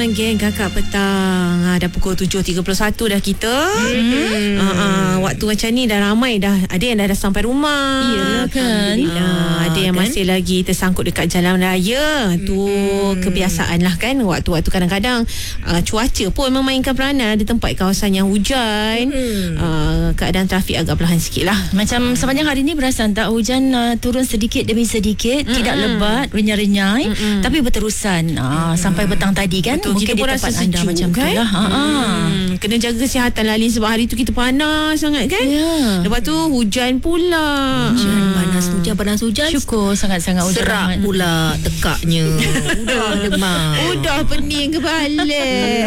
Geng Kakak Petang. Dah pukul 7.31 dah kita. Waktu macam ni dah ramai dah. Ada yang dah sampai rumah. Iyalah kan. Ada yang masih lagi tersangkut dekat jalan raya. Tu kebiasaan lah kan. Waktu-waktu kadang-kadang cuaca pun memainkan peranan. Ada tempat kawasan yang hujan. Keadaan trafik agak perlahan sikit lah. Macam sepanjang hari ni perasan tak hujan turun sedikit demi sedikit, tidak lebat, renyai-renyai, tapi berterusan sampai petang tadi kan. Betul, mungkin kita pun di rasa tempat anda sejuk macam kan? tu lah. Kena jaga kesihatan lah, Lin, sebab hari tu kita panas sangat kan. Lepas tu hujan pula. Panas hujan. Syukur sangat-sangat hujan. Serak pula tekaknya. Udah demam. Udah pening kepala.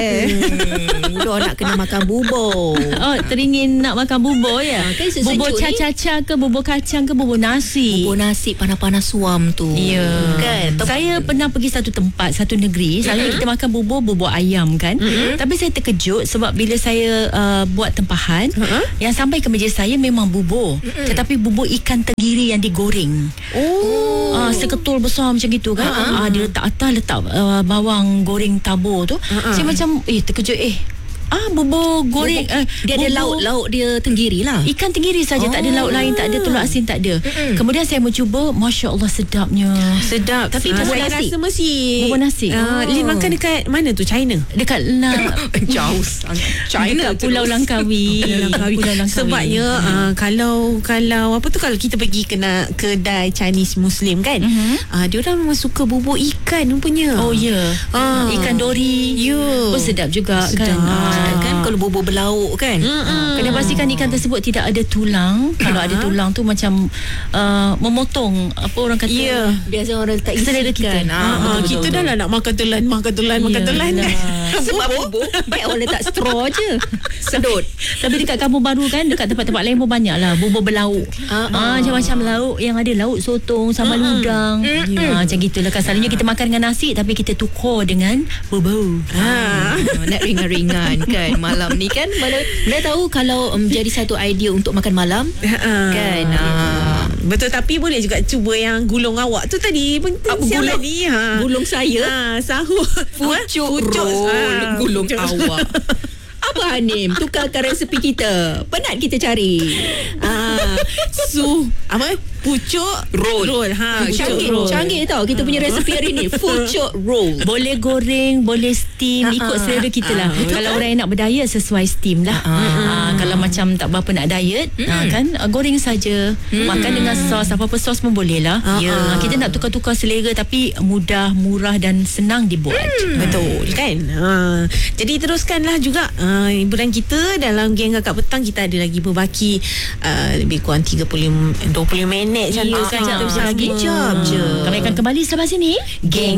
Udah nak kena makan bubur. Oh, teringin nak makan bubur ya? Kan sejuk bubur ni. caca-caca ke bubur kacang ke bubur nasi? Bubur nasi panas-panas suam tu. Ya. Kan? Saya pernah pergi satu tempat, satu negeri. Selalunya kita makan bubur ayam kan. Tapi saya terkejut sebab bila saya buat tempahan, yang sampai ke meja saya memang bubur. Tetapi bubur ikan tenggiri yang digoreng. Seketul besar macam gitu kan. Dia letak atas, letak bawang goreng tabur tu. Saya macam terkejut bubur goreng. Dia ada lauk dia tenggiri lah. Ikan tenggiri saja, tak ada lauk lain, tak ada telur asin, tak ada. Kemudian saya mencuba, Masya Allah sedapnya. Sedap. Tapi bubur saya nasi. rasa mesti Bubur nasi. Lin makan dekat mana tu? China? Dekat Jauh sangat. China dekat Pulau Langkawi. Pulau Langkawi. Sebabnya kalau apa tu, kalau kita pergi kena kedai Chinese Muslim kan, dia orang memang suka bubur ikan rupanya. Oh ya. Ikan dori. Ya. Oh sedap juga Sedap. Kan kalau bubur berlauk kan. Kena pastikan ikan tersebut tidak ada tulang. Kalau ada tulang tu macam memotong, apa orang kata. Ya. Biasa orang letak isi Selera kita. kan. Kita dah lah nak makan telan kan. Sebab bubur biar orang letak straw je. Sedut. Tapi dekat kampung baru kan, dekat tempat-tempat lain pun banyak lah bubur berlauk. Macam-macam lauk. Yang ada lauk sotong, sambal udang. Macam gitulah kan. Selalunya kita makan dengan nasi, tapi kita tukar dengan bubur. Nak ringan-ringan kan malam ni kan. Mana tahu kalau jadi satu idea untuk makan malam kan. Betul, tapi boleh juga cuba yang gulung awak tu tadi. Gulung ni gulung saya sahur pucuk roll gulung awak. Apa Hanim, tukarkan resepi kita. Penat kita cari. Pucuk roll. Canggih tau kita punya resepi hari ni. Pucuk roll. Boleh goreng, boleh steam, ikut selera kita lah. Kalau orang yang nak berdiet, sesuai steam lah. Kalau macam tak berapa nak diet, kan goreng saja. Makan dengan sos, apa-apa sos pun boleh lah. Kita nak tukar-tukar selera, tapi mudah, murah dan senang dibuat. Betul kan. Jadi teruskanlah juga hiburan kita dalam Geng Kakak Petang. Kita ada lagi berbaki lebih kurang 20 minit macam tu kan. Sekejap Kita lagi. jam je. Kami akan kembali selepas ini. Geng